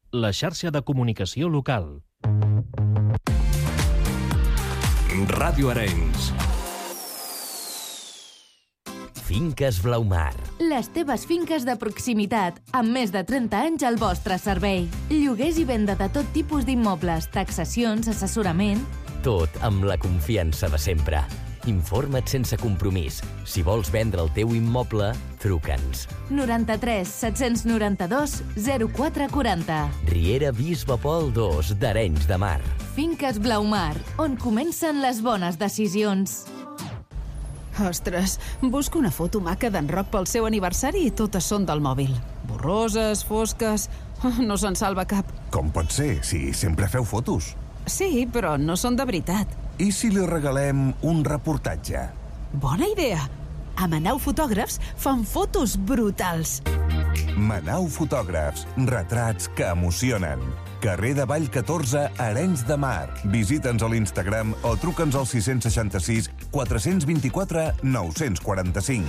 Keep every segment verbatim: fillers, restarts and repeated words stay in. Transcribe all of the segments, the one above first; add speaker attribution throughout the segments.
Speaker 1: la xarxa de comunicació local.
Speaker 2: Ràdio Arenys.
Speaker 3: Finques Blaumar.
Speaker 4: Les teves finques de proximitat, amb més de trenta anys al vostre servei. Lloguers i venda de tot tipus d'immobles, taxacions, assessorament...
Speaker 3: Tot amb la confiança de sempre. Informa't sense compromís. Si vols vendre el teu immoble, truca'ns.
Speaker 4: noranta-tres set-cents noranta-dos zero quatre quaranta.
Speaker 3: Riera Bisbe Pol dos d'Arenys de Mar.
Speaker 4: Finques Blaumar, on comencen les bones decisions.
Speaker 5: Ostres, busco una foto maca d'en Roc pel seu aniversari i totes són del mòbil. Borroses, fosques... No se'n salva cap.
Speaker 6: Com pot ser, si sempre feu fotos?
Speaker 5: Sí, però no són de veritat.
Speaker 6: I si li regalem un reportatge?
Speaker 5: Bona idea! A Manau Fotògrafs fan fotos brutals.
Speaker 6: Manau Fotògrafs, retrats que emocionen. Carrer de Vall catorze, Arenys de Mar. Visita'ns a l'Instagram o truca'ns al sis seixanta sis quatre vint quatre nou quaranta-cinc.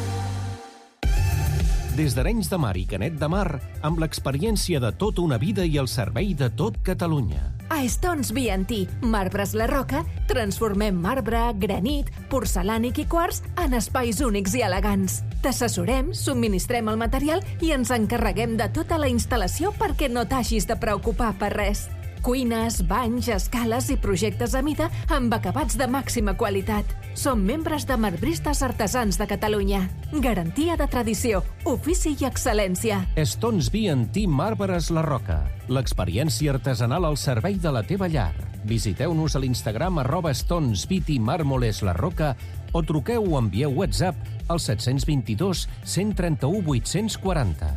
Speaker 1: Des d'Arenys de Mar i Canet de Mar, amb l'experiència de tota una vida i el servei de tot Catalunya.
Speaker 7: A Stones B and T, Marbres La Roca, transformem marbre, granit, porcelànic i quars en espais únics i elegants. T'assessorem, subministrem el material i ens encarreguem de tota la instal·lació perquè no t'hagis de preocupar per res. Cuines, banys, escales i projectes a mida amb acabats de màxima qualitat. Som membres de Marbristes Artesans de Catalunya. Garantia de tradició, ofici i excel·lència.
Speaker 1: Stones B and T Marbres La Roca. L'experiència artesanal al servei de la teva llar. Visiteu-nos a l'Instagram arroba Stones B T Mármoles La Roca o truqueu o envieu WhatsApp al set dos dos, cent trenta-u, vuit-cents quaranta.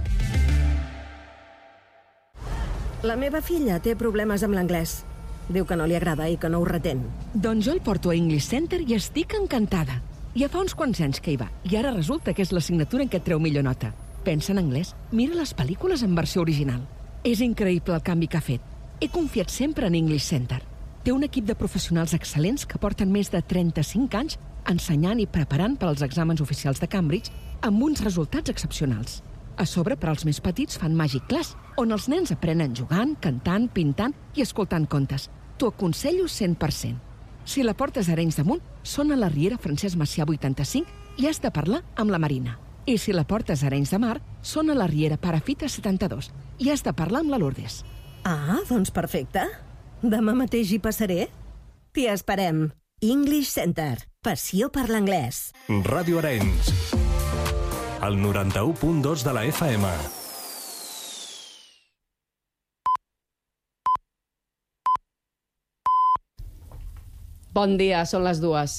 Speaker 8: La meva filla té problemes amb l'anglès. Diu que no li agrada i que no ho retén.
Speaker 9: Doncs jo el porto a English Center i estic encantada. Ja fa uns quants anys que hi va i ara resulta que és l'assignatura en què et treu millor nota. Pensa en anglès, mira les pel·lícules en versió original. És increïble el canvi que ha fet. He confiat sempre en English Center. Té un equip de professionals excel·lents que porten més de trenta-cinc anys ensenyant i preparant per als exàmens oficials de Cambridge amb uns resultats excepcionals. A sobre, per als més petits, fan Magic Class, on els nens aprenen jugant, cantant, pintant i escoltant contes. T'ho aconsello cent per cent. Si la portes d'Arenys de Munt, són a la Riera Francesc Macià vuitanta-cinc i has de parlar amb la Marina. I si la portes d'Arenys de Mar, són a la Riera Parafita setanta-dos i has de parlar amb la Lourdes.
Speaker 8: Ah, doncs perfecte. Demà mateix hi passaré. T'hi esperem. English Center. Passió per l'anglès.
Speaker 2: Ràdio Arenys. El noranta-u punt dos de la F M.
Speaker 10: Bon dia, són les dues.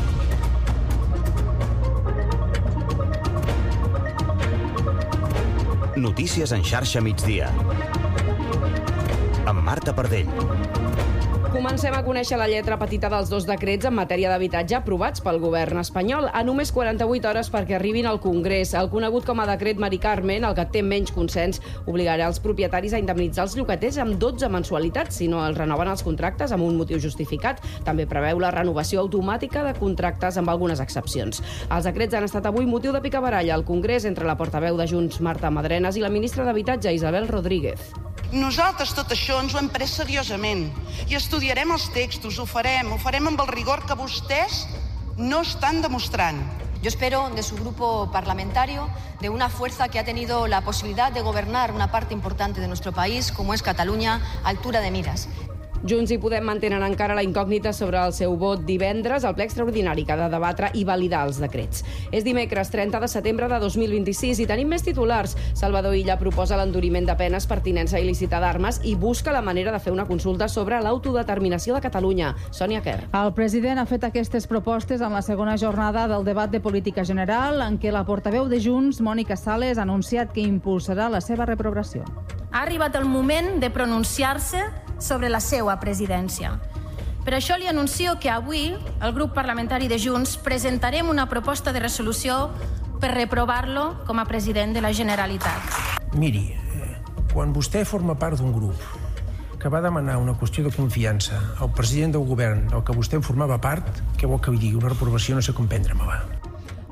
Speaker 11: Notícies en xarxa migdia. Amb Marta Pardell.
Speaker 10: Comencem a conèixer la lletra petita dels dos decrets en matèria d'habitatge aprovats pel govern espanyol a només quaranta-vuit hores perquè arribin al Congrés. El conegut com a decret Mari Carmen, el que té menys consens, obligarà els propietaris a indemnitzar els llogaters amb dotze mensualitats si no els renoven els contractes amb un motiu justificat. També preveu la renovació automàtica de contractes amb algunes excepcions. Els decrets han estat avui motiu de picabaralla al Congrés entre la portaveu de Junts, Marta Madrenas, i la ministra d'Habitatge, Isabel Rodríguez.
Speaker 12: Nosaltres tot això ens ho hem pres seriosament i estudiarem els textos, ho farem, ho farem amb el rigor que vostès no estan demostrant.
Speaker 13: Yo espero de su grupo parlamentario, de una fuerza que ha tenido la posibilidad de gobernar una parte importante de nuestro país, como es Cataluña, a altura de miras.
Speaker 10: Junts i Podem mantenen encara la incògnita sobre el seu vot divendres al ple extraordinari que ha de debatre i validar els decrets. És dimecres trenta de setembre de dos mil vint-i-sis i tenim més titulars. Salvador Illa proposa l'enduriment de penes per tinença il·lícita d'armes i busca la manera de fer una consulta sobre l'autodeterminació de Catalunya. Sònia Quer.
Speaker 14: El president ha fet aquestes propostes en la segona jornada del debat de política general en què la portaveu de Junts, Mònica Sales, ha anunciat que impulsarà la seva reprovació.
Speaker 15: Ha arribat el moment de pronunciar-se sobre la seva presidència. Per això li anuncio que avui el grup parlamentari de Junts presentarem una proposta de resolució per reprovar-lo com a president de la Generalitat.
Speaker 16: Miri, quan vostè forma part d'un grup que va demanar una qüestió de confiança al president del govern del que vostè en formava part, què vol que li digui? Una reprovació no sé com prendre-me-la.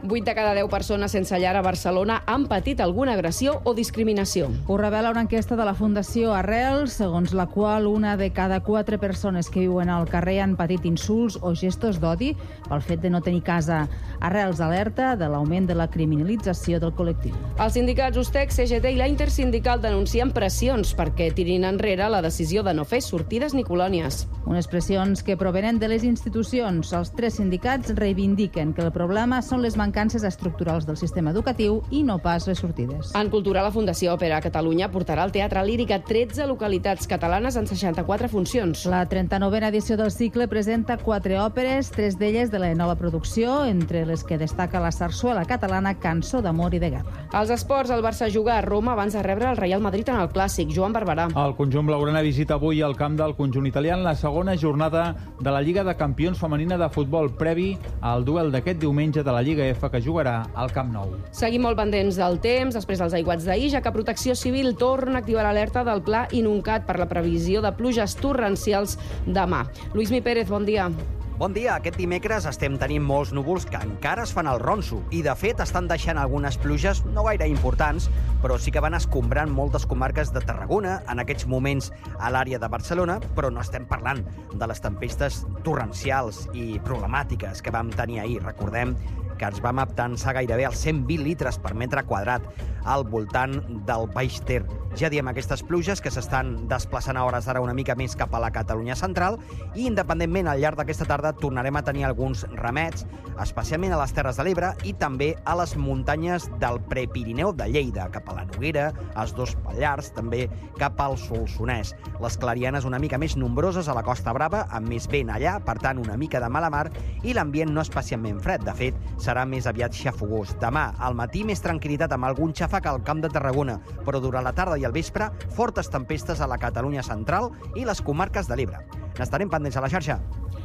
Speaker 10: vuit de cada deu persones sense llar a Barcelona han patit alguna agressió o discriminació.
Speaker 14: Ho revela una enquesta de la Fundació Arrels, segons la qual una de cada quatre persones que viuen al carrer han patit insults o gestos d'odi pel fet de no tenir casa. Arrels alerta de l'augment de la criminalització del col·lectiu.
Speaker 10: Els sindicats Ustec, C G T i la Intersindical denuncien pressions perquè tirin enrere la decisió de no fer sortides ni colònies.
Speaker 14: Unes pressions que provenen de les institucions. Els tres sindicats reivindiquen que el problema són les mancances estructurals del sistema educatiu i no pas les sortides.
Speaker 10: En cultura, la Fundació Òpera Catalunya portarà al Teatre Líric a tretze localitats catalanes en seixanta-quatre funcions.
Speaker 14: La trenta-novena edició del cicle presenta quatre òperes, tres d'elles de la nova producció, entre les que destaca la sarsuela catalana Cançó d'amor i de guerra.
Speaker 10: Als esports, el Barça juga a Roma abans de rebre el Real Madrid en el Clàssic. Joan Barberà.
Speaker 17: El conjunt blaugrana visita avui el camp del conjunt italià en la segona jornada de la Lliga de Campions femenina de futbol previ al duel d'aquest diumenge de la Lliga F que jugarà al Camp Nou.
Speaker 10: Seguim molt pendents del temps després dels aiguats d'ahir, ja que Protecció Civil torna a activar l'alerta del Pla Inuncat per la previsió de pluges torrencials demà. Lluís Mi Pérez, bon dia.
Speaker 18: Bon dia. Aquest dimecres estem tenint molts núvols que encara es fan el ronso i, de fet, estan deixant algunes pluges no gaire importants, però sí que van escombrant moltes comarques de Tarragona, en aquests moments a l'àrea de Barcelona, però no estem parlant de les tempestes torrencials i problemàtiques que vam tenir ahir. Recordem que ens vam atançar gairebé als cent vint litres per metre quadrat al voltant del Baix Ter. Ja diem, aquestes pluges que s'estan desplaçant a hores d'ara una mica més cap a la Catalunya central i, independentment, al llarg d'aquesta tarda tornarem a tenir alguns remets, especialment a les Terres de l'Ebre i també a les muntanyes del Prepirineu de Lleida, cap a la Noguera, als dos Pallars, també cap al Solsonès. Les clarianes una mica més nombroses a la Costa Brava, amb més vent allà, per tant, una mica de mala mar, i l'ambient no especialment fred. De fet, serà més aviat xafogós. Demà, al matí, més tranquil·litat amb algun xàfec al Camp de Tarragona, però durant la tarda i al vespre, fortes tempestes a la Catalunya central i les comarques de l'Ebre. N'estarem pendents a la xarxa.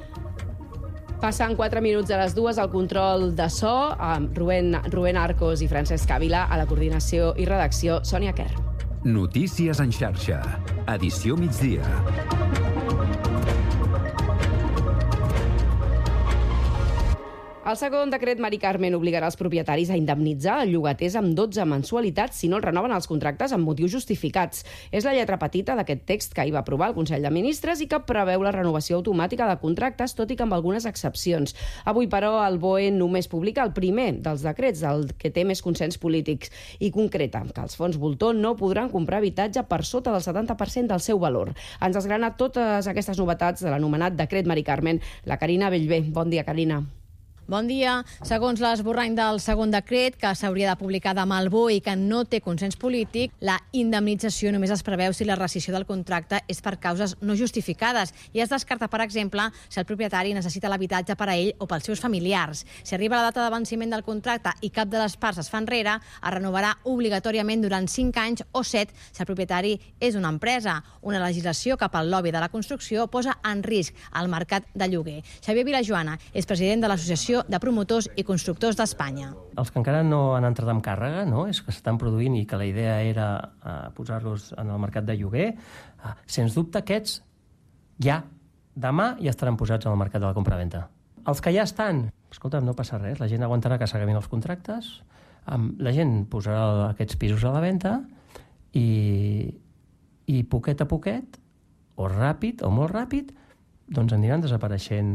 Speaker 10: Passen quatre minuts de les dues al control de so, amb Rubén, Rubén Arcos i Francesc Ávila, a la coordinació i redacció, Sònia Kerr.
Speaker 19: Notícies en xarxa. Edició migdia.
Speaker 10: El segon decret Mari Carmen obligarà els propietaris a indemnitzar el llogaters amb dotze mensualitats si no el renoven els contractes amb motius justificats. És la lletra petita d'aquest text que hi va aprovar el Consell de Ministres i que preveu la renovació automàtica de contractes, tot i que amb algunes excepcions. Avui, però, el B O E només publica el primer dels decrets, el que té més consens polítics, i concreta que els fons voltor no podran comprar habitatge per sota del setanta per cent del seu valor. Ens desgrana totes aquestes novetats de l'anomenat decret Mari Carmen la Carina Bellver. Bon dia, Carina.
Speaker 20: Bon dia. Segons l'esborrany del segon decret, que s'hauria de publicar demà al B O E i que no té consens polític, la indemnització només es preveu si la rescissió del contracte és per causes no justificades i es descarta, per exemple, si el propietari necessita l'habitatge per a ell o pels seus familiars. Si arriba la data de venciment del contracte i cap de les parts es fa enrere, es renovarà obligatòriament durant cinc anys o set si el propietari és una empresa. Una legislació que pel lobby de la construcció posa en risc el mercat de lloguer. Xavier Vilajoana és president de l'Associació de Promotors i Constructors d'Espanya.
Speaker 21: Els que encara no han entrat en càrrega, no? És que s'estan produint i que la idea era uh, posar-los en el mercat de lloguer, uh, sens dubte aquests ja, demà, ja estaran posats en el mercat de la compravenda. Els que ja estan, escolta, no passa res, la gent aguantarà que s'acabin els contractes, um, la gent posarà aquests pisos a la venda i, i poquet a poquet, o ràpid o molt ràpid, doncs aniran desapareixent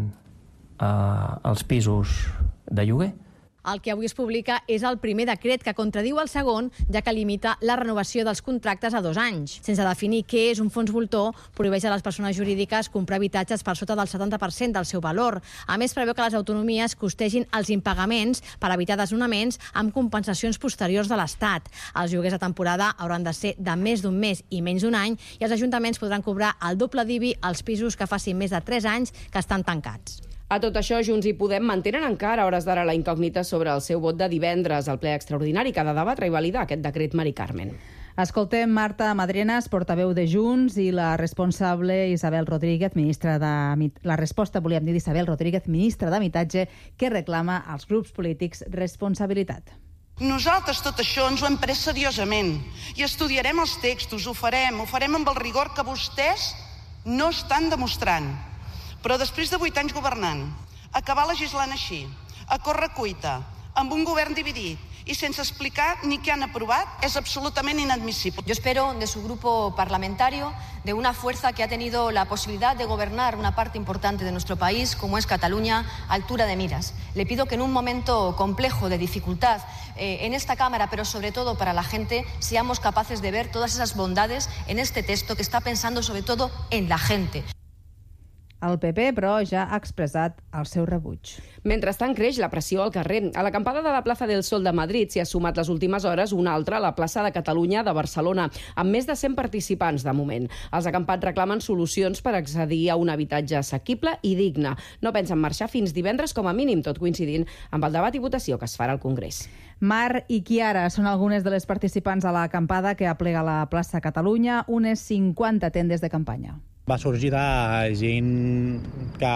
Speaker 21: Uh, els pisos de lloguer.
Speaker 20: El que avui es publica és el primer decret que contradiu el segon, ja que limita la renovació dels contractes a dos anys. Sense definir què és un fons voltor, prohibeix a les persones jurídiques comprar habitatges per sota del setanta per cent del seu valor. A més, preveu que les autonomies costegin els impagaments per evitar desnonaments amb compensacions posteriors de l'Estat. Els lloguers a temporada hauran de ser de més d'un mes i menys d'un any i els ajuntaments podran cobrar el doble d'I B I als pisos que facin més de tres anys que estan tancats.
Speaker 10: A tot això, Junts i Podem mantenen encara a hores d'ara la incògnita sobre el seu vot de divendres al ple extraordinari que ha de debatre i validar aquest decret Mari Carmen.
Speaker 14: Escoltem Marta Madrenas, portaveu de Junts, i la responsable Isabel Rodríguez, ministra de... La resposta, volíem dir, d'Isabel Rodríguez, ministra d'Habitatge, que reclama als grups polítics responsabilitat.
Speaker 12: Nosaltres tot això ens ho hem pres seriosament i estudiarem els textos, ho farem, ho farem amb el rigor que vostès no estan demostrant. Però després de vuit anys governant, acabar legislant així, a corre cuita, amb un govern dividit y sense explicar ni qué han aprobado es absolutamente inadmisible.
Speaker 13: Yo espero de su grupo parlamentario, de una fuerza que ha tenido la posibilidad de gobernar una parte importante de nuestro país, como es Cataluña, altura de miras. Le pido que en un momento complejo de dificultad eh, en esta Cámara, pero sobre todo para la gente, seamos capaces de ver todas esas bondades en este texto que está pensando sobre todo en la gente.
Speaker 14: El P P, però, ja ha expressat el seu rebuig.
Speaker 10: Mentrestant creix la pressió al carrer. A l'acampada de la plaça del Sol de Madrid s'hi ha sumat les últimes hores una altra a la plaça de Catalunya de Barcelona, amb més de cent participants de moment. Els acampats reclamen solucions per accedir a un habitatge assequible i digne. No pensen marxar fins divendres com a mínim, tot coincidint amb el debat i votació que es farà al Congrés.
Speaker 14: Mar i Chiara són algunes de les participants a l'acampada que aplega la plaça Catalunya, unes cinquanta tendes de campanya.
Speaker 3: Va sorgir de gent que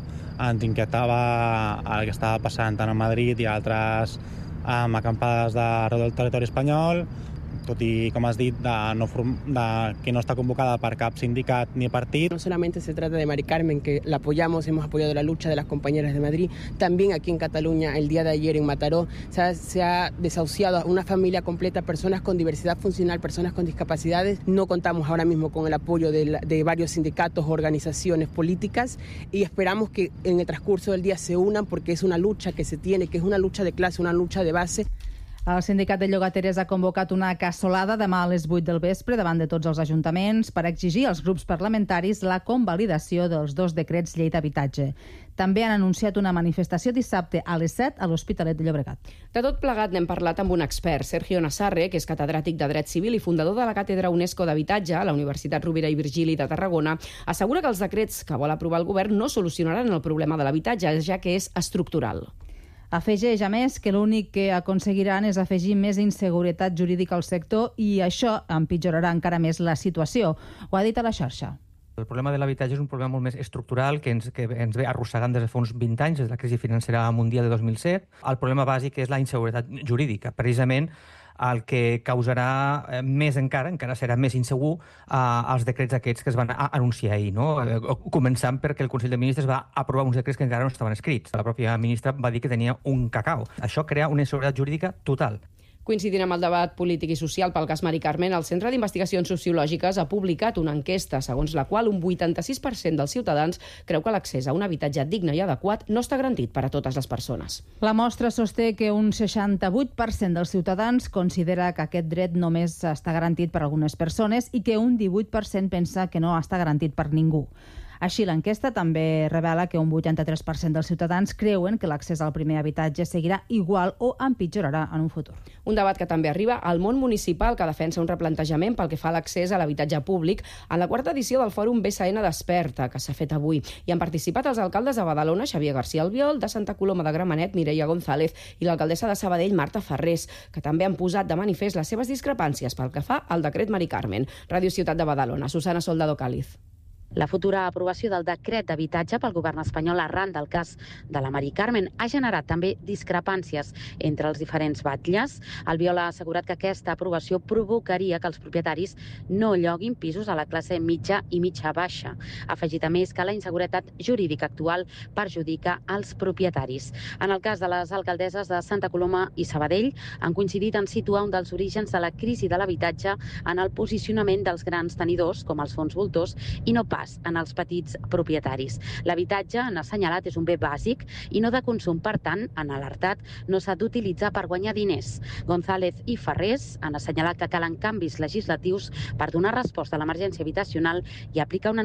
Speaker 3: ens inquietava el que estava passant tant a Madrid i a altres um, acampades d'arreu del territori espanyol, tot i, com has dit, de no, de, que no está convocada por cap sindicat ni partido.
Speaker 22: No solamente se trata de Mari Carmen, que la apoyamos, hemos apoyado la lucha de las compañeras de Madrid, también aquí en Cataluña, el día de ayer en Mataró, se ha, se ha desahuciado a una familia completa, personas con diversidad funcional, personas con discapacidades. No contamos ahora mismo con el apoyo de, de varios sindicatos, organizaciones políticas, y esperamos que en el transcurso del día se unan, porque es una lucha que se tiene, que es una lucha de clase, una lucha de base.
Speaker 14: El sindicat de llogateres ha convocat una cassolada demà a les vuit del vespre davant de tots els ajuntaments per exigir als grups parlamentaris la convalidació dels dos decrets llei d'habitatge. També han anunciat una manifestació dissabte a les set a l'Hospitalet de Llobregat.
Speaker 10: De tot plegat n'hem parlat amb un expert, Sergio Nassarre, que és catedràtic de Dret Civil i fundador de la Càtedra UNESCO d'Habitatge a la Universitat Rovira i Virgili de Tarragona. Assegura que els decrets que vol aprovar el govern no solucionaran el problema de l'habitatge, ja que és estructural.
Speaker 14: Afegeix, a més, que l'únic que aconseguiran és afegir més inseguretat jurídica al sector i això empitjorarà encara més la situació. Ho ha dit a la xarxa.
Speaker 23: El problema de l'habitatge és un problema molt més estructural que ens, que ens ve arrossegant des de fa uns vint anys, des de la crisi financera mundial de dos mil set. El problema bàsic és la inseguretat jurídica. Precisament el que causarà més encara, encara serà més insegur, eh, els decrets aquests que es van anunciar ahir, no? Començant perquè el Consell de Ministres va aprovar uns decrets que encara no estaven escrits. La pròpia ministra va dir que tenia un cacau. Això crea una inseguretat jurídica total.
Speaker 10: Coincidint amb el debat polític i social pel cas Mari Carmen, el Centre d'Investigacions Sociològiques ha publicat una enquesta segons la qual un vuitanta-sis per cent dels ciutadans creu que l'accés a un habitatge digne i adequat no està garantit per a totes les persones.
Speaker 14: La mostra sosté que un seixanta-vuit per cent dels ciutadans considera que aquest dret només està garantit per a algunes persones i que un divuit per cent pensa que no està garantit per ningú. Així, l'enquesta també revela que un vuitanta-tres per cent dels ciutadans creuen que l'accés al primer habitatge seguirà igual o empitjorarà en un futur.
Speaker 10: Un debat que també arriba al món municipal, que defensa un replantejament pel que fa a l'accés a l'habitatge públic en la quarta edició del Fòrum B S N Desperta, que s'ha fet avui. Hi han participat els alcaldes de Badalona, Xavier García Albiol, de Santa Coloma de Gramenet, Mireia González, i l'alcaldessa de Sabadell, Marta Ferrés, que també han posat de manifest les seves discrepàncies pel que fa al decret Mari Carmen. Ràdio Ciutat de Badalona, Susana Soldado Cáliz.
Speaker 24: La futura aprovació del decret d'habitatge pel govern espanyol arran del cas de la Mari Carmen ha generat també discrepàncies entre els diferents batlles. Albiol ha assegurat que aquesta aprovació provocaria que els propietaris no lloguin pisos a la classe mitja i mitja baixa. Ha afegit a més que la inseguretat jurídica actual perjudica els propietaris. En el cas de les alcaldesses de Santa Coloma i Sabadell han coincidit en situar un dels orígens de la crisi de l'habitatge en el posicionament dels grans tenidors, com els fons voltors, i no pas en els petits propietaris. L'habitatge, han assenyalat, és un bé bàsic i no de consum. Per tant, han alertat, no s'ha d'utilitzar per guanyar diners. González i Ferrés han assenyalat que calen canvis legislatius per donar resposta a l'emergència habitacional i aplicar una